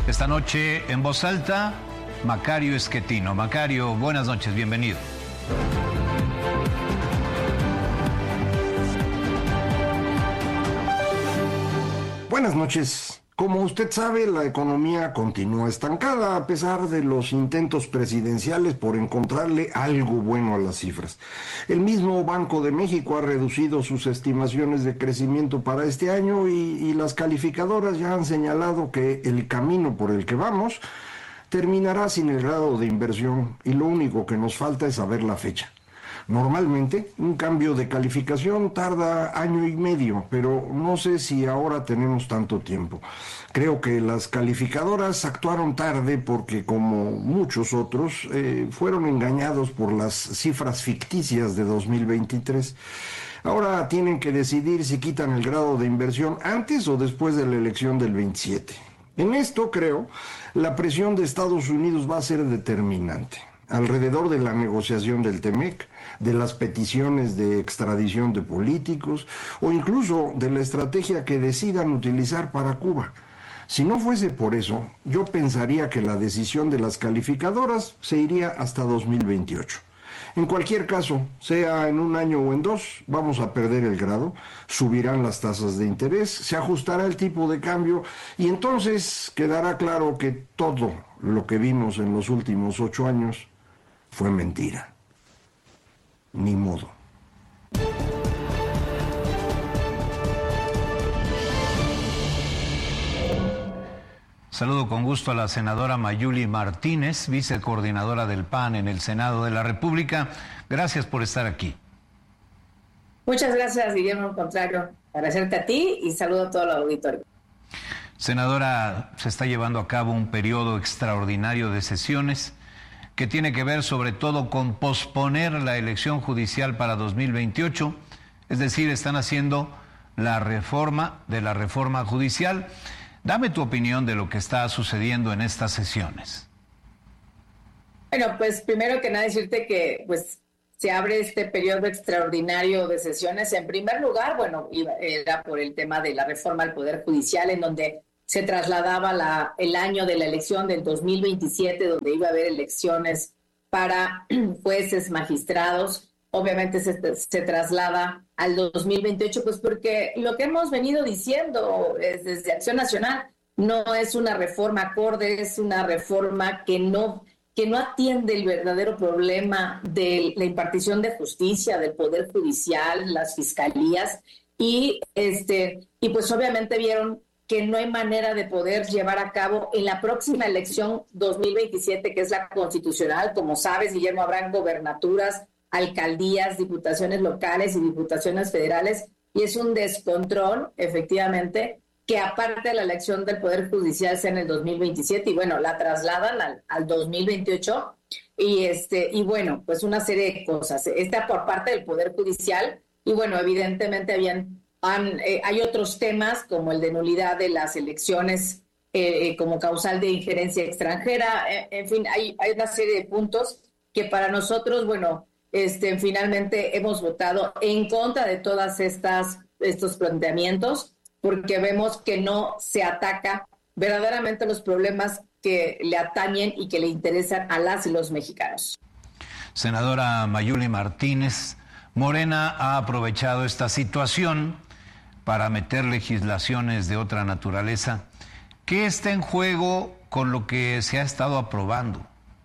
Esta noche en Voz Alta, Macario Esquetino. Macario, buenas noches, bienvenido. Buenas noches. Como usted sabe, la economía continúa estancada a pesar de los intentos presidenciales por encontrarle algo bueno a las cifras. El mismo Banco de México ha reducido sus estimaciones de crecimiento para este año y las calificadoras ya han señalado que el camino por el que vamos terminará sin el grado de inversión y lo único que nos falta es saber la fecha. Normalmente, un cambio de calificación tarda año y medio, pero no sé si ahora tenemos tanto tiempo. Creo que las calificadoras actuaron tarde porque, como muchos otros, fueron engañados por las cifras ficticias de 2023. Ahora tienen que decidir si quitan el grado de inversión antes o después de la elección del 27. En esto, creo, la presión de Estados Unidos va a ser determinante. Alrededor de la negociación del TEMEC, de las peticiones de extradición de políticos o incluso de la estrategia que decidan utilizar para Cuba. Si no fuese por eso, yo pensaría que la decisión de las calificadoras se iría hasta 2028. En cualquier caso, sea en un año o en dos, vamos a perder el grado, subirán las tasas de interés, se ajustará el tipo de cambio y entonces quedará claro que todo lo que vimos en los últimos 8 años fue mentira. Ni modo. Saludo con gusto a la senadora Mayuli Martínez, vicecoordinadora del PAN en el Senado de la República. Gracias por estar aquí. Muchas gracias, Guillermo. Al contrario, agradecerte a ti y saludo a todo el auditorio. Senadora, se está llevando a cabo un periodo extraordinario de sesiones que tiene que ver sobre todo con posponer la elección judicial para 2028, es decir, están haciendo la reforma de la reforma judicial. Dame tu opinión de lo que está sucediendo en estas sesiones. Bueno, pues primero que nada decirte que pues se abre este periodo extraordinario de sesiones. En primer lugar, bueno, era por el tema de la reforma al Poder Judicial, en donde se trasladaba el año de la elección del 2027, donde iba a haber elecciones para jueces, magistrados. Obviamente se traslada al 2028, pues porque lo que hemos venido diciendo desde Acción Nacional no es una reforma acorde, es una reforma que no atiende el verdadero problema de la impartición de justicia, del Poder Judicial, las fiscalías, y pues obviamente vieron que no hay manera de poder llevar a cabo en la próxima elección 2027, que es la constitucional. Como sabes, Guillermo, habrán gobernaturas, alcaldías, diputaciones locales y diputaciones federales, y es un descontrol, efectivamente, que aparte de la elección del Poder Judicial sea en el 2027, y bueno, la trasladan al 2028, y bueno, pues una serie de cosas. Por parte del Poder Judicial, y bueno, evidentemente hay otros temas como el de nulidad de las elecciones como causal de injerencia extranjera. En fin, hay una serie de puntos que para nosotros, bueno, finalmente hemos votado en contra de todas estos planteamientos, porque vemos que no se ataca verdaderamente los problemas que le atañen y que le interesan a las y los mexicanos. Senadora Mayuli Martínez, Morena ha aprovechado esta situación para meter legislaciones de otra naturaleza. ¿Qué está en juego con lo que se ha estado aprobando?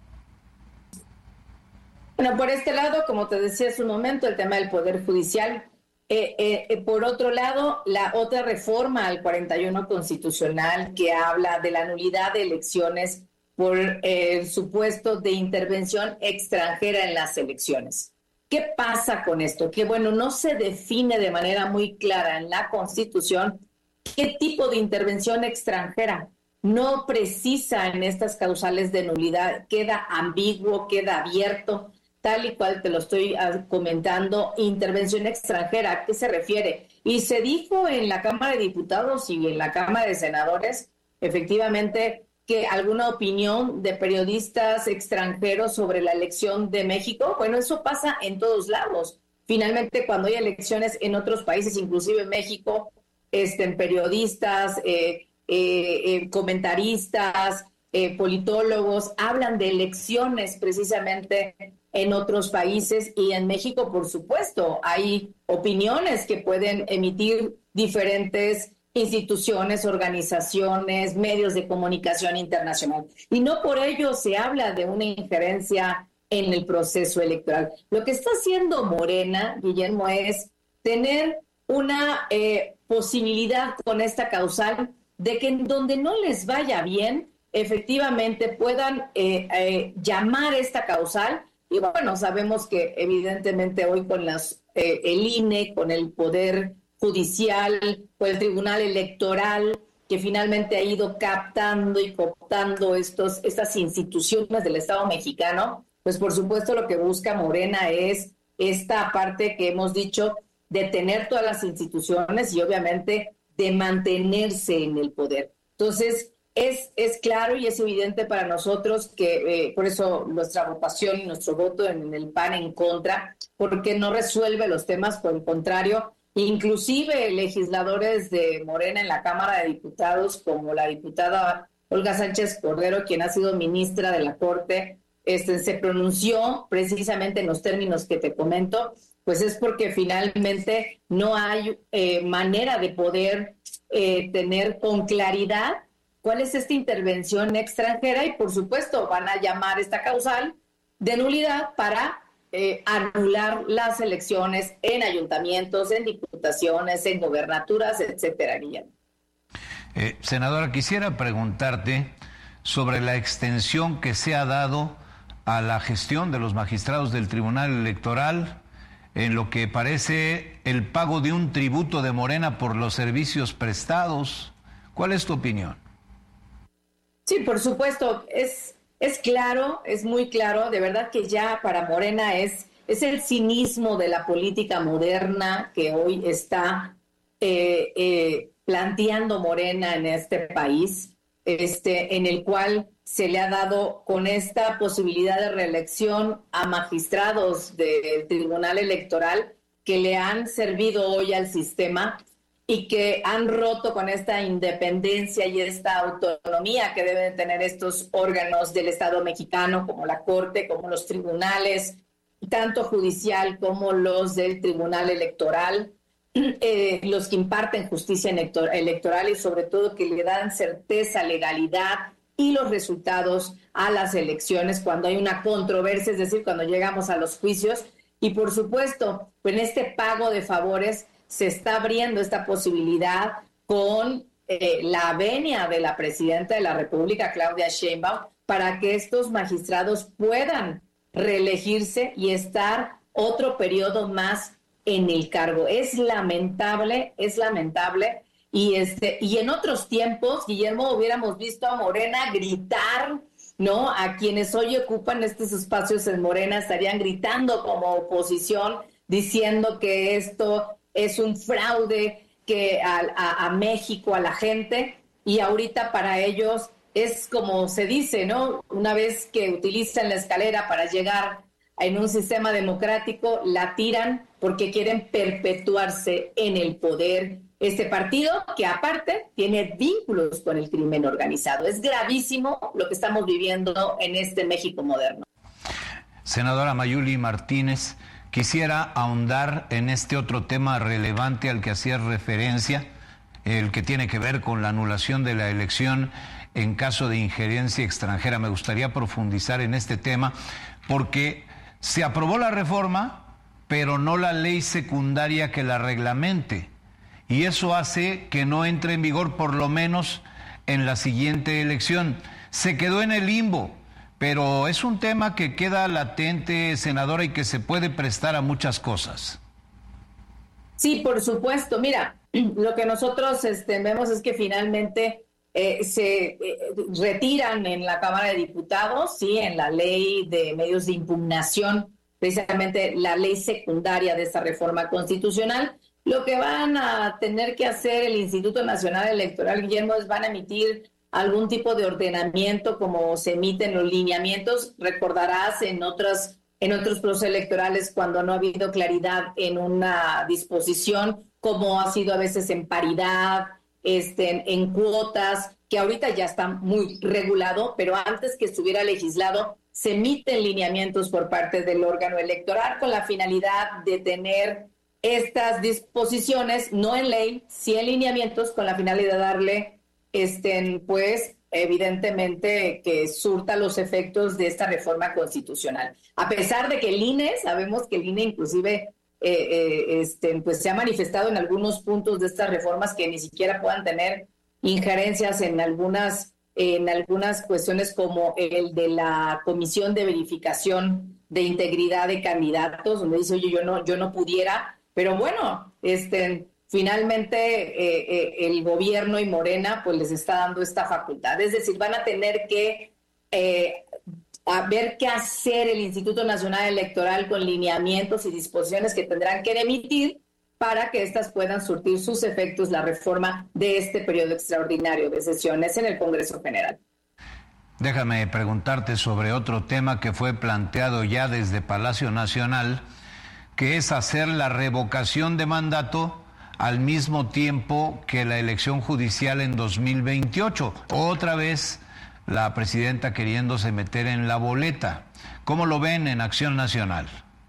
Bueno, por este lado, como te decía hace un momento, el tema del Poder Judicial. Por otro lado, la otra reforma al 41 constitucional que habla de la nulidad de elecciones por el supuesto de intervención extranjera en las elecciones. ¿Qué pasa con esto? Que bueno, no se define de manera muy clara en la Constitución qué tipo de intervención extranjera. No precisa en estas causales de nulidad, queda ambiguo, queda abierto, tal y cual te lo estoy comentando. Intervención extranjera, ¿a qué se refiere? Y se dijo en la Cámara de Diputados y en la Cámara de Senadores, efectivamente, que alguna opinión de periodistas extranjeros sobre la elección de México, bueno, eso pasa en todos lados. Finalmente, cuando hay elecciones en otros países, inclusive en México, periodistas, comentaristas, politólogos, hablan de elecciones precisamente en otros países, y en México, por supuesto, hay opiniones que pueden emitir diferentes instituciones, organizaciones, medios de comunicación internacional. Y no por ello se habla de una injerencia en el proceso electoral. Lo que está haciendo Morena, Guillermo, es tener una posibilidad con esta causal de que en donde no les vaya bien, efectivamente puedan llamar esta causal. Y bueno, sabemos que evidentemente hoy con el INE, con el Poder Judicial, con el Tribunal Electoral, que finalmente ha ido captando y cooptando estas instituciones del Estado mexicano, pues por supuesto lo que busca Morena es esta parte que hemos dicho de tener todas las instituciones y obviamente de mantenerse en el poder. Entonces, es claro y es evidente para nosotros que por eso nuestra votación y nuestro voto en el PAN en contra, porque no resuelve los temas, por el contrario, inclusive legisladores de Morena en la Cámara de Diputados, como la diputada Olga Sánchez Cordero, quien ha sido ministra de la Corte, se pronunció precisamente en los términos que te comento, pues es porque finalmente no hay manera de poder tener con claridad cuál es esta intervención extranjera, y por supuesto van a llamar esta causal de nulidad para anular las elecciones en ayuntamientos, en diputaciones, en gobernaturas, etcétera, Guillermo. Senadora, quisiera preguntarte sobre la extensión que se ha dado a la gestión de los magistrados del Tribunal Electoral en lo que parece el pago de un tributo de Morena por los servicios prestados. ¿Cuál es tu opinión? Sí, por supuesto, es claro, es muy claro, de verdad que ya para Morena es el cinismo de la política moderna que hoy está planteando Morena en este país, en el cual se le ha dado con esta posibilidad de reelección a magistrados del Tribunal Electoral que le han servido hoy al sistema y que han roto con esta independencia y esta autonomía que deben tener estos órganos del Estado mexicano, como la Corte, como los tribunales, tanto judicial como los del Tribunal Electoral, los que imparten justicia electoral y sobre todo que le dan certeza, legalidad y los resultados a las elecciones cuando hay una controversia, es decir, cuando llegamos a los juicios. Y por supuesto, en este pago de favores se está abriendo esta posibilidad con la venia de la presidenta de la República, Claudia Sheinbaum, para que estos magistrados puedan reelegirse y estar otro periodo más en el cargo. Es lamentable. Y en otros tiempos, Guillermo, hubiéramos visto a Morena gritar, ¿no? A quienes hoy ocupan estos espacios en Morena estarían gritando como oposición, diciendo que esto es un fraude que a México, a la gente, y ahorita para ellos es como se dice, ¿no? Una vez que utilizan la escalera para llegar en un sistema democrático, la tiran porque quieren perpetuarse en el poder. Este partido, que aparte tiene vínculos con el crimen organizado. Es gravísimo lo que estamos viviendo en este México moderno. Senadora Mayuli Martínez, quisiera ahondar en este otro tema relevante al que hacías referencia, el que tiene que ver con la anulación de la elección en caso de injerencia extranjera. Me gustaría profundizar en este tema porque se aprobó la reforma, pero no la ley secundaria que la reglamente. Y eso hace que no entre en vigor por lo menos en la siguiente elección. Se quedó en el limbo, pero es un tema que queda latente, senadora, y que se puede prestar a muchas cosas. Sí, por supuesto. Mira, lo que nosotros vemos es que finalmente se retiran en la Cámara de Diputados, sí, en la ley de medios de impugnación, precisamente la ley secundaria de esta reforma constitucional. Lo que van a tener que hacer el Instituto Nacional Electoral, Guillermo, es van a emitir algún tipo de ordenamiento como se emiten los lineamientos. Recordarás en otros procesos electorales cuando no ha habido claridad en una disposición, como ha sido a veces en paridad, en cuotas, que ahorita ya está muy regulado, pero antes que estuviera legislado, se emiten lineamientos por parte del órgano electoral con la finalidad de tener estas disposiciones, no en ley, sí en lineamientos, con la finalidad de darle, pues, evidentemente, que surta los efectos de esta reforma constitucional. A pesar de que el INE, sabemos que el INE inclusive pues se ha manifestado en algunos puntos de estas reformas que ni siquiera puedan tener injerencias en algunas cuestiones, como el de la Comisión de Verificación de Integridad de Candidatos, donde dice, oye, yo no pudiera, pero bueno, finalmente el gobierno y Morena pues les está dando esta facultad. Es decir, van a tener que a ver qué hacer el Instituto Nacional Electoral con lineamientos y disposiciones que tendrán que emitir para que éstas puedan surtir sus efectos, la reforma de este periodo extraordinario de sesiones en el Congreso General. Déjame preguntarte sobre otro tema que fue planteado ya desde Palacio Nacional, que es hacer la revocación de mandato al mismo tiempo que la elección judicial en 2028. Otra vez la presidenta queriéndose meter en la boleta. ¿Cómo lo ven en Acción Nacional?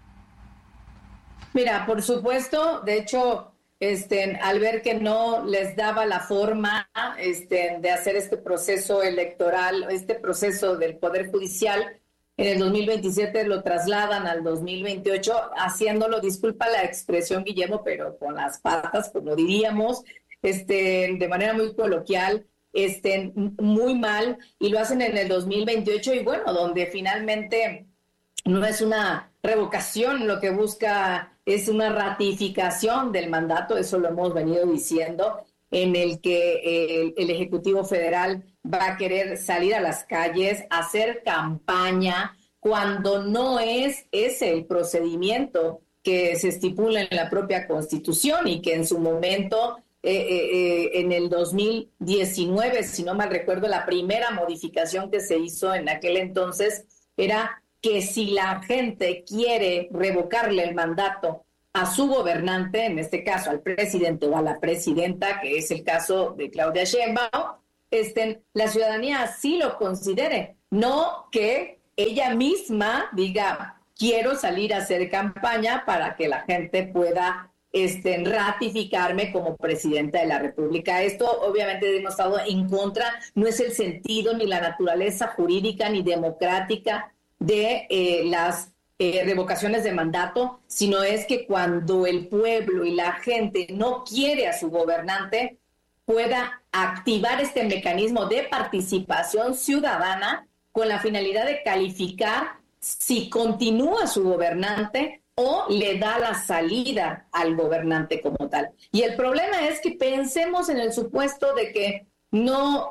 Mira, por supuesto, de hecho, al ver que no les daba la forma de hacer este proceso electoral, este proceso del Poder Judicial, en el 2027 lo trasladan al 2028, haciéndolo, disculpa la expresión, Guillermo, pero con las patas, como diríamos, de manera muy coloquial, muy mal, y lo hacen en el 2028, y bueno, donde finalmente no es una revocación, lo que busca es una ratificación del mandato, eso lo hemos venido diciendo, en el que el Ejecutivo Federal va a querer salir a las calles, hacer campaña, cuando no es ese el procedimiento que se estipula en la propia Constitución, y que en su momento, en el 2019, si no mal recuerdo, la primera modificación que se hizo en aquel entonces era que si la gente quiere revocarle el mandato a su gobernante, en este caso al presidente o a la presidenta, que es el caso de Claudia Sheinbaum, la ciudadanía así lo considere, no que ella misma diga, quiero salir a hacer campaña para que la gente pueda ratificarme como presidenta de la República. Esto obviamente hemos estado en contra, no es el sentido ni la naturaleza jurídica ni democrática de las revocaciones de mandato, sino es que cuando el pueblo y la gente no quiere a su gobernante, pueda activar este mecanismo de participación ciudadana con la finalidad de calificar si continúa su gobernante o le da la salida al gobernante como tal. Y el problema es que pensemos en el supuesto de que no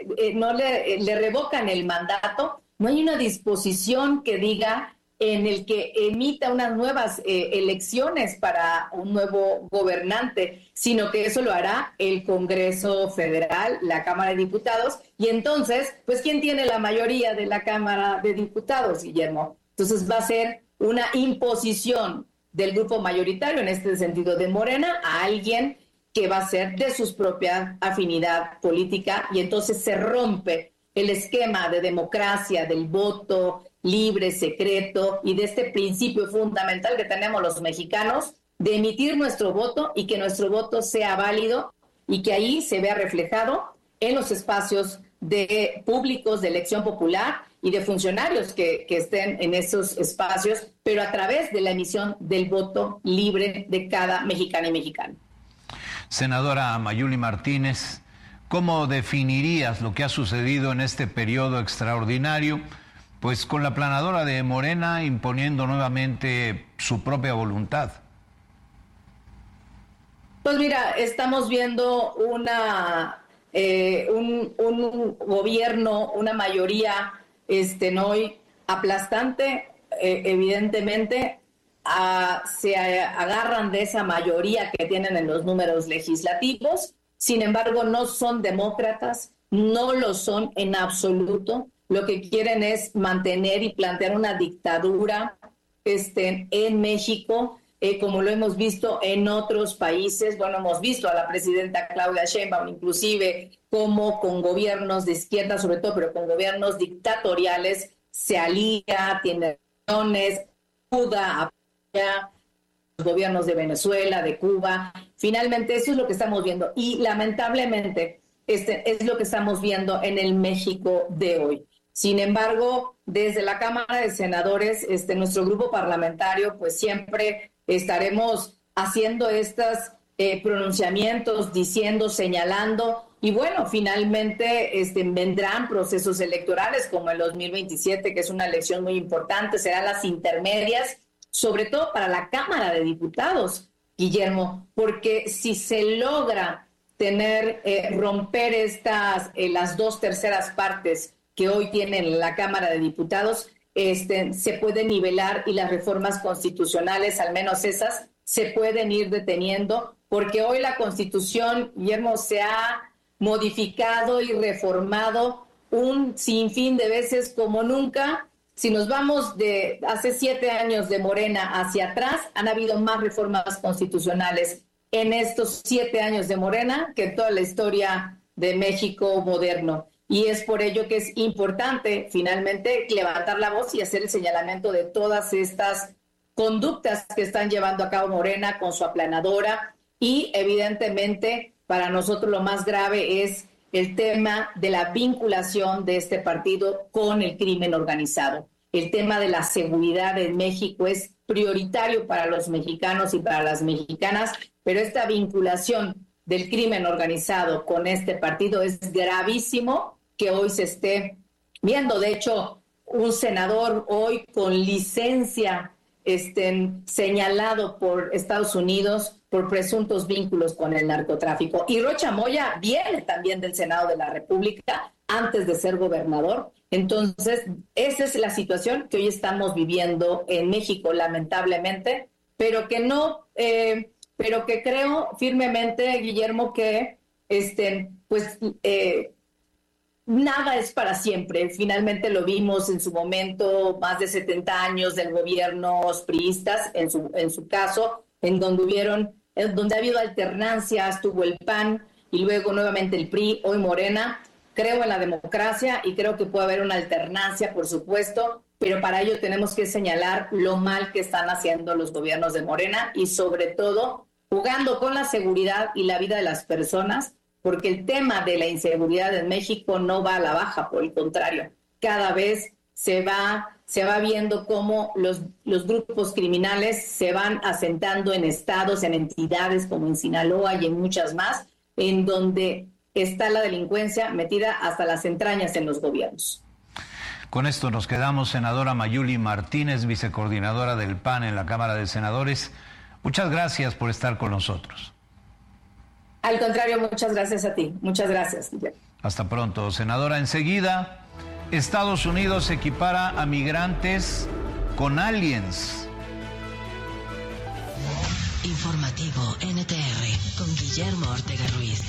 le revocan el mandato, no hay una disposición que diga en el que emita unas nuevas elecciones para un nuevo gobernante, sino que eso lo hará el Congreso Federal, la Cámara de Diputados, y entonces, pues, ¿quién tiene la mayoría de la Cámara de Diputados, Guillermo? Entonces va a ser una imposición del grupo mayoritario, en este sentido de Morena, a alguien que va a ser de su propia afinidad política, y entonces se rompe el esquema de democracia, del voto libre, secreto, y de este principio fundamental que tenemos los mexicanos de emitir nuestro voto y que nuestro voto sea válido y que ahí se vea reflejado en los espacios de públicos de elección popular y de funcionarios que estén en esos espacios, pero a través de la emisión del voto libre de cada mexicana y mexicano. Senadora Mayuli Martínez, ¿cómo definirías lo que ha sucedido en este periodo extraordinario? Pues con la planadora de Morena imponiendo nuevamente su propia voluntad. Pues mira, estamos viendo un gobierno, una mayoría hoy aplastante, evidentemente. Se agarran de esa mayoría que tienen en los números legislativos, sin embargo no son demócratas, no lo son en absoluto. Lo que quieren es mantener y plantear una dictadura en México, como lo hemos visto en otros países. Bueno, hemos visto a la presidenta Claudia Sheinbaum inclusive como con gobiernos de izquierda sobre todo, pero con gobiernos dictatoriales se alía, tiene reuniones, ayuda, apoya los gobiernos de Venezuela, de Cuba. Finalmente eso es lo que estamos viendo y lamentablemente es lo que estamos viendo en el México de hoy. Sin embargo, desde la Cámara de Senadores, nuestro grupo parlamentario, pues siempre estaremos haciendo estos pronunciamientos, diciendo, señalando, y bueno, finalmente vendrán procesos electorales como el 2027, que es una elección muy importante, serán las intermedias, sobre todo para la Cámara de Diputados, Guillermo, porque si se logra romper las 2/3 partes que hoy tienen la Cámara de Diputados, se puede nivelar y las reformas constitucionales, al menos esas, se pueden ir deteniendo, porque hoy la Constitución, Guillermo, se ha modificado y reformado un sinfín de veces como nunca. Si nos vamos de hace 7 años de Morena hacia atrás, han habido más reformas constitucionales en estos 7 años de Morena que en toda la historia de México moderno. Y es por ello que es importante finalmente levantar la voz y hacer el señalamiento de todas estas conductas que están llevando a cabo Morena con su aplanadora y evidentemente para nosotros lo más grave es el tema de la vinculación de este partido con el crimen organizado. El tema de la seguridad en México es prioritario para los mexicanos y para las mexicanas, pero esta vinculación del crimen organizado con este partido es gravísimo que hoy se esté viendo. De hecho, un senador hoy con licencia señalado por Estados Unidos por presuntos vínculos con el narcotráfico. Y Rocha Moya viene también del Senado de la República antes de ser gobernador. Entonces, esa es la situación que hoy estamos viviendo en México, lamentablemente, pero que creo firmemente, Guillermo, que nada es para siempre. Finalmente lo vimos en su momento, más de 70 años del gobierno priistas, en su caso, en donde ha habido alternancias, estuvo el PAN y luego nuevamente el PRI, hoy Morena. Creo en la democracia y creo que puede haber una alternancia, por supuesto, pero para ello tenemos que señalar lo mal que están haciendo los gobiernos de Morena y sobre todo jugando con la seguridad y la vida de las personas, porque el tema de la inseguridad en México no va a la baja, por el contrario, cada vez se va viendo cómo los grupos criminales se van asentando en estados, en entidades como en Sinaloa y en muchas más, en donde está la delincuencia metida hasta las entrañas en los gobiernos. Con esto nos quedamos, senadora Mayuli Martínez, vicecoordinadora del PAN en la Cámara de Senadores. Muchas gracias por estar con nosotros. Al contrario, muchas gracias a ti. Muchas gracias, Guillermo. Hasta pronto, senadora. Enseguida, Estados Unidos equipara a migrantes con aliens. Informativo NTR con Guillermo Ortega Ruiz.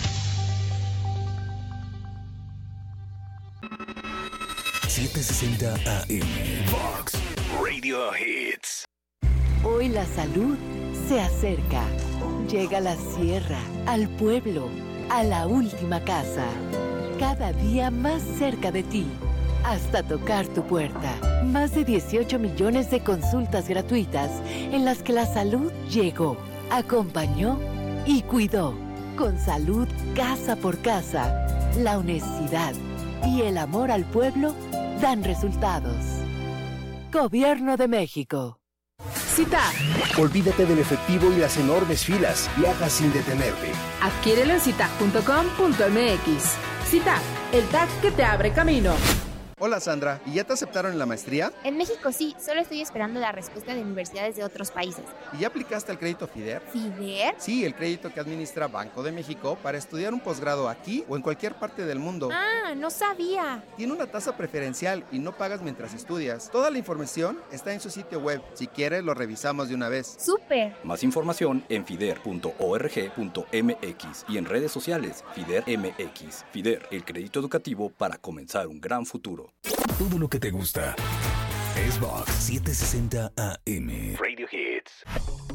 760 AM Fox Radio Hits. Hoy la salud se acerca. Llega a la sierra, al pueblo, a la última casa. Cada día más cerca de ti, hasta tocar tu puerta. Más de 18 millones de consultas gratuitas en las que la salud llegó, acompañó y cuidó. Con salud casa por casa, la honestidad y el amor al pueblo dan resultados. Gobierno de México. CITAP. Olvídate del efectivo y las enormes filas. Viaja sin detenerte. Adquiérelo en citap.com.mx. CITAP, el TAC que te abre camino. Hola Sandra, ¿y ya te aceptaron en la maestría? En México sí, solo estoy esperando la respuesta de universidades de otros países. ¿Y ya aplicaste al crédito FIDER? ¿FIDER? Sí, el crédito que administra Banco de México para estudiar un posgrado aquí o en cualquier parte del mundo. Ah, no sabía. Tiene una tasa preferencial y no pagas mientras estudias. Toda la información está en su sitio web. Si quieres, lo revisamos de una vez. ¡Súper! Más información en fider.org.mx y en redes sociales FIDER MX. FIDER, el crédito educativo para comenzar un gran futuro. Todo lo que te gusta es Vox 760 AM Radio Hits.